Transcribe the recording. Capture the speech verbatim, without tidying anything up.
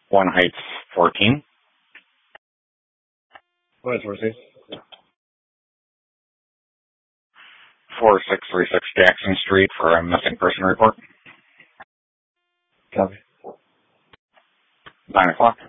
One Heights fourteen. What is received? four six three six Jackson Street for a missing person report. Copy. Nine o'clock.